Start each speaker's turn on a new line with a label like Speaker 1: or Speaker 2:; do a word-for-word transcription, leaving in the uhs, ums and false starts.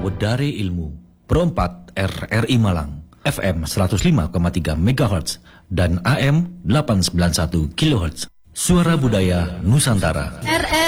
Speaker 1: Wedare Ilmu, Pro empat R R I Malang, F M seratus lima koma tiga megahertz dan A M delapan ratus sembilan puluh satu kilohertz. Suara Budaya Nusantara.
Speaker 2: R R